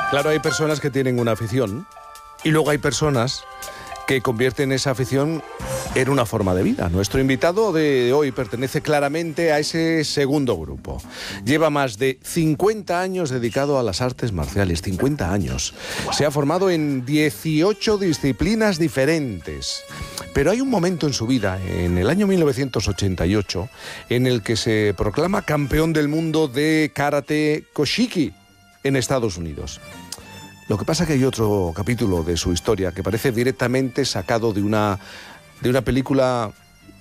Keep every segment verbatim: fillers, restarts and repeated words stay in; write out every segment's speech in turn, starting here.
Claro, hay personas que tienen una afición y luego hay personas que convierten esa afición en una forma de vida. Nuestro invitado de hoy pertenece claramente a ese segundo grupo. Lleva más de cincuenta años dedicado a las artes marciales, cincuenta años. Se ha formado en dieciocho disciplinas diferentes. Pero hay un momento en su vida, en el año mil novecientos ochenta y ocho, en el que se proclama campeón del mundo de karate Koshiki en Estados Unidos. Lo que pasa es que hay otro capítulo de su historia que parece directamente sacado de una, de una película,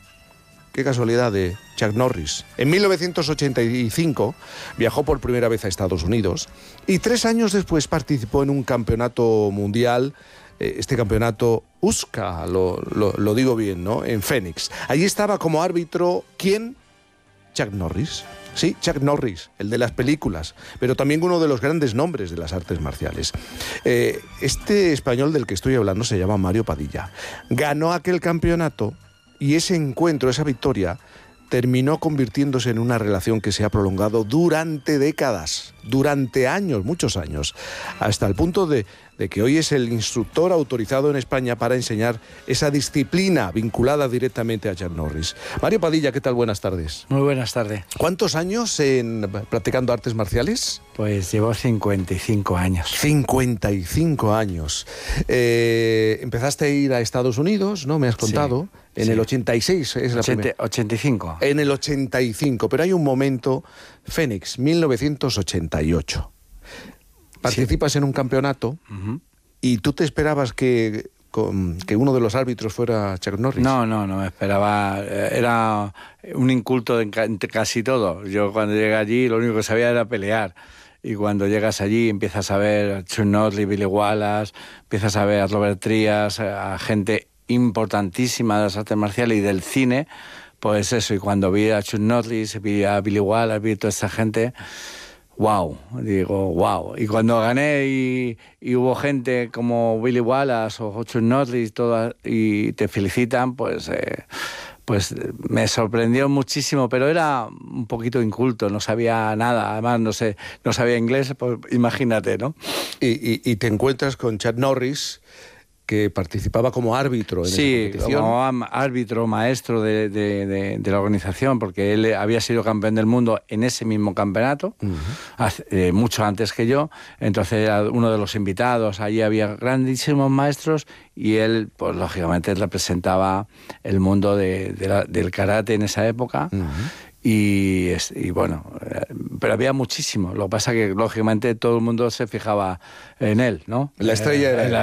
qué casualidad, de Chuck Norris. En mil novecientos ochenta y cinco viajó por primera vez a Estados Unidos y tres años después participó en un campeonato mundial, este campeonato U S C A, lo, lo, lo digo bien, ¿no?, en Phoenix. Allí estaba como árbitro, ¿quién? Chuck Norris. Sí, Chuck Norris, el de las películas, pero también uno de los grandes nombres de las artes marciales. Eh, este español del que estoy hablando se llama Mario Padilla. Ganó aquel campeonato y ese encuentro, esa victoria, terminó convirtiéndose en una relación que se ha prolongado durante décadas, durante años, muchos años, hasta el punto de, de que hoy es el instructor autorizado en España para enseñar esa disciplina vinculada directamente a Chuck Norris. Mario Padilla, ¿qué tal? Buenas tardes. Muy buenas tardes. ¿Cuántos años en, practicando artes marciales? Pues llevo cincuenta y cinco años. cincuenta y cinco años. Eh, empezaste a ir a Estados Unidos, ¿no? Me has contado. Sí. En sí. El ochenta y seis es la ochenta, primera. ochenta y cinco. En el ochenta y cinco, pero hay un momento, Phoenix, mil novecientos ochenta y ocho. Participas sí. en un campeonato uh-huh. y tú te esperabas que, con, que uno de los árbitros fuera Chuck Norris. No, no, no me esperaba. Era un inculto en casi todo. Yo cuando llegué allí lo único que sabía era pelear. Y cuando llegas allí empiezas a ver a Chuck Norris, Billy Wallace, empiezas a ver a Robert Trias, a gente importantísima de las artes marciales y del cine, pues eso. Y cuando vi a Chuck Norris, vi a Billy Wallace, vi a toda esta gente, wow, digo, wow. Y cuando gané y, y hubo gente como Billy Wallace o Chuck Norris toda, y te felicitan, pues... Eh, Pues me sorprendió muchísimo, pero era un poquito inculto, no sabía nada, además no sé, no sabía inglés, pues imagínate, ¿no? Y, y, y te encuentras con Chuck Norris, que participaba como árbitro en sí, esa competición. Como árbitro, maestro de, de, de, de la organización, porque él había sido campeón del mundo en ese mismo campeonato, uh-huh. hace, eh, mucho antes que yo. Entonces era uno de los invitados, allí había grandísimos maestros y él, pues lógicamente, representaba el mundo de, de la, del karate en esa época. Uh-huh. Y, y bueno, pero había muchísimo. Lo que pasa es que, lógicamente, todo el mundo se fijaba en él, ¿no? La estrella era él.